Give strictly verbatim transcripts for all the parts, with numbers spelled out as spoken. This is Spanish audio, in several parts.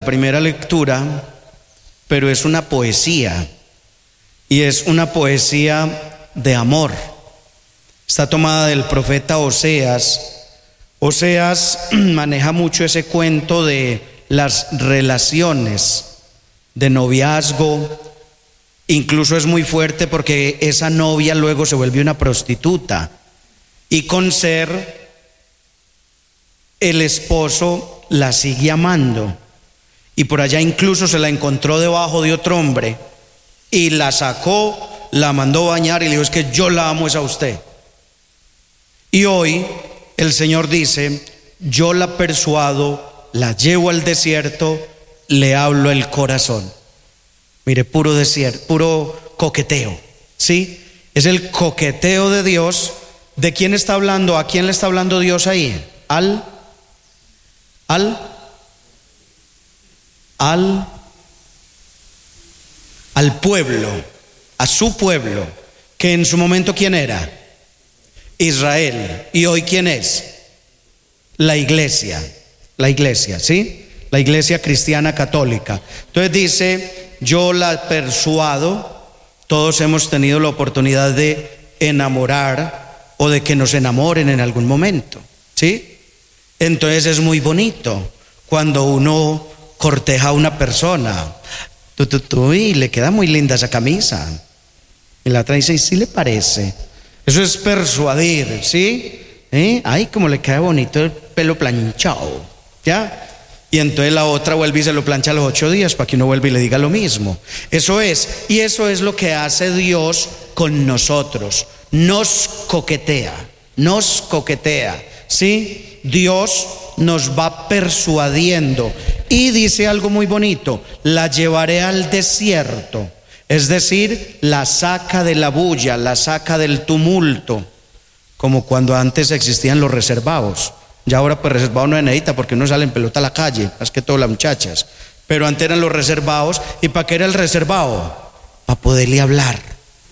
primera lectura, pero es una poesía, y es una poesía de amor. Está tomada del profeta Oseas. Oseas maneja mucho ese cuento de las relaciones de noviazgo. Incluso es muy fuerte porque esa novia luego se vuelve una prostituta, y con ser el esposo la sigue amando, y por allá incluso se la encontró debajo de otro hombre y la sacó, la mandó bañar y le dijo: es que yo la amo es a usted. Y hoy el Señor dice: yo la persuado, la llevo al desierto, le hablo el corazón. Mire, puro desierto, puro coqueteo, ¿sí? Es el coqueteo de Dios. ¿De quién está hablando? ¿A quién le está hablando Dios ahí? Al, al, al, al pueblo, a su pueblo, que en su momento ¿quién era? Israel. ¿Y hoy quién es? La iglesia, la iglesia, ¿sí? La iglesia cristiana católica. Entonces dice: yo la persuado. Todos hemos tenido la oportunidad de enamorar o de que nos enamoren en algún momento, ¿sí? Entonces es muy bonito cuando uno corteja a una persona. Tú, tú, tú, y le queda muy linda esa camisa. Y la otra dice: ¿y sí le parece? Eso es persuadir, ¿sí? ¿Eh? Ay, como le queda bonito el pelo planchado, ¿ya? Y entonces la otra vuelve y se lo plancha a los ocho días para que uno vuelva y le diga lo mismo. Eso es, y eso es lo que hace Dios con nosotros. Nos coquetea, nos coquetea, ¿sí? Dios nos va persuadiendo, y dice algo muy bonito: la llevaré al desierto. Es decir, la saca de la bulla, la saca del tumulto, como cuando antes existían los reservados. Ya ahora pues reservado no necesita, porque uno sale en pelota a la calle, más que todas las muchachas. Pero antes eran los reservados. ¿Y para qué era el reservado? Para poderle hablar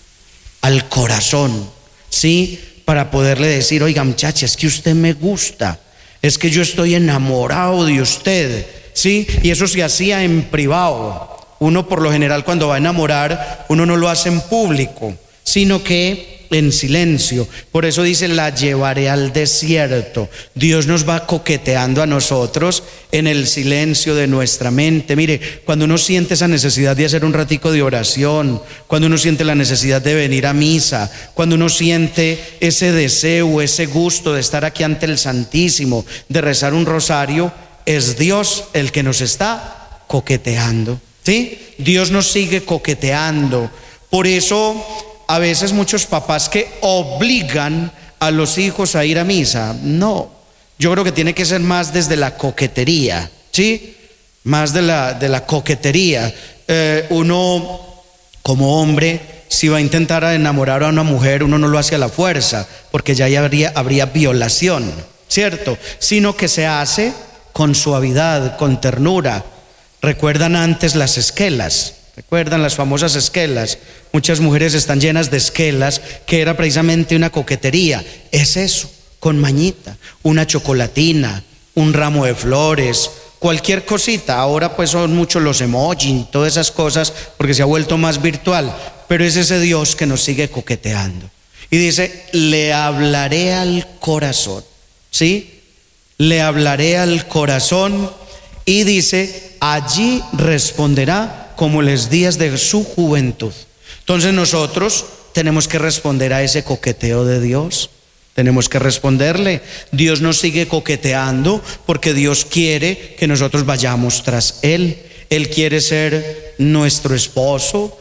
al corazón, ¿sí? Para poderle decir: oiga, muchacha, es que usted me gusta, es que yo estoy enamorado de usted, ¿sí? Y eso se hacía en privado. Uno por lo general cuando va a enamorar, uno no lo hace en público, sino que en silencio. Por eso dice: la llevaré al desierto. Dios nos va coqueteando a nosotros en el silencio de nuestra mente. Mire, cuando uno siente esa necesidad de hacer un ratico de oración, cuando uno siente la necesidad de venir a misa, cuando uno siente ese deseo, ese gusto de estar aquí ante el Santísimo, de rezar un rosario, es Dios el que nos está coqueteando, ¿sí? Dios nos sigue coqueteando. Por eso a veces muchos papás que obligan a los hijos a ir a misa. No, yo creo que tiene que ser más desde la coquetería, ¿sí? Más de la, de la coquetería. Eh, uno como hombre, si va a intentar enamorar a una mujer, uno no lo hace a la fuerza, porque ya habría, habría violación, ¿cierto? Sino que se hace con suavidad, con ternura. ¿Recuerdan antes las esquelas? ¿Recuerdan las famosas esquelas? Muchas mujeres están llenas de esquelas, que era precisamente una coquetería. Es eso, con mañita, una chocolatina, un ramo de flores, cualquier cosita. Ahora pues son muchos los emojis, todas esas cosas, porque se ha vuelto más virtual. Pero es ese Dios que nos sigue coqueteando. Y dice: le hablaré al corazón, ¿sí? Le hablaré al corazón. Y dice: allí responderá como los días de su juventud. Entonces nosotros tenemos que responder a ese coqueteo de Dios. Tenemos que responderle. Dios nos sigue coqueteando porque Dios quiere que nosotros vayamos tras Él. Él quiere ser nuestro esposo,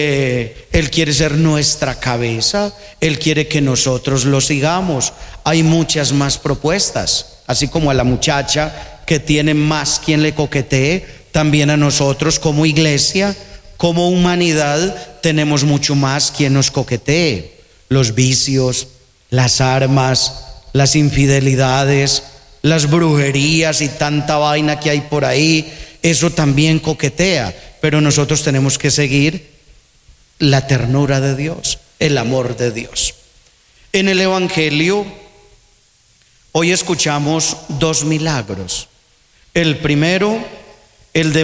eh, Él quiere ser nuestra cabeza, Él quiere que nosotros lo sigamos. Hay muchas más propuestas, así como a la muchacha que tiene más quien le coquetee, también a nosotros como iglesia, como humanidad, tenemos mucho más quien nos coquetee. Los vicios, las armas, las infidelidades, las brujerías y tanta vaina que hay por ahí, eso también coquetea. Pero nosotros tenemos que seguir la ternura de Dios, el amor de Dios. En el Evangelio hoy escuchamos dos milagros. El primero, el de